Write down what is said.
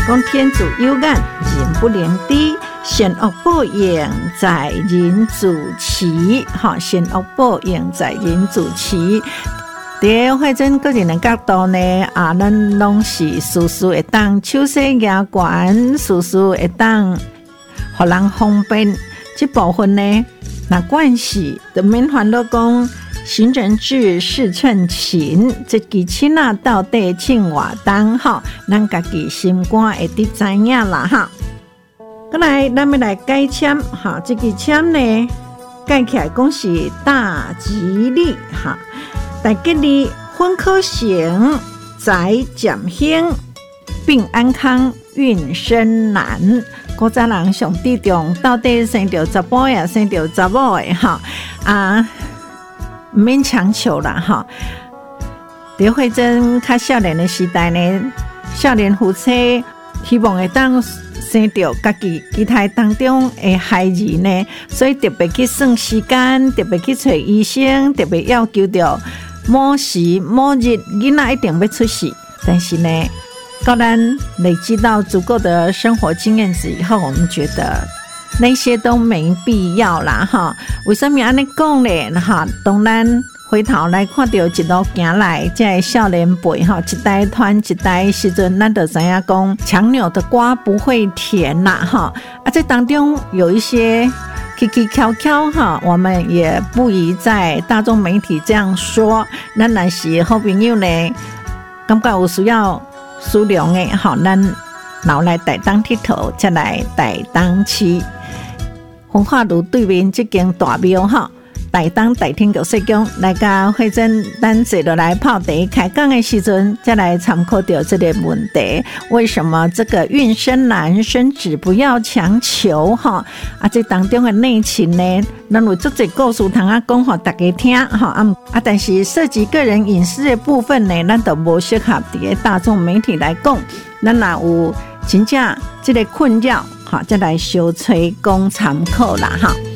讲天主有眼，人不能低，善恶报应在人主持。善恶报应在人主持。在慧真个人的角度呢，咱拢是事事会当手势牙关，事事会当互人方便。这部分呢，那关系就免烦恼讲。行人至事称勤，这支亲啊到底称偌重咱家己心肝会得知影啦再来，咱要来解签这支签呢，解起来讲是大吉利大吉利，婚科行，财减兴，病安康，运生难。古早人上注重到底生着查甫呀，生着查某的唔免强求啦在慧真较少年的时代呢，少年夫妻希望会当生到家己机体当中的孩儿呢，所以特别去算时间，特别去找医生，特别要求到某时某日囡仔一定要出世。但是呢，当咱累积到足够的生活经验值以后，我们觉得那些都没必要啦为什么这样说呢当咱回头来看到一路行来这少年辈一代传一代时阵，咱就知影讲强扭的瓜不会甜啦这当中有一些起起翘翘我们也不宜在大众媒体这样说。咱若是好朋友呢，感觉有需要思量的咱留来台东佚佗，再来台东市文化路对面这间大庙台东大天国社宫来甲慧真咱坐落来泡茶开讲的时阵，再来参考到这个问题，为什么这个运生难，生子不要强求这当中的内情呢，咱有足侪故事通讲给大家听但是涉及个人隐私的部分呢，咱就无适合伫大众媒体来讲。咱若有真正这个困扰再来小吹讲参考啦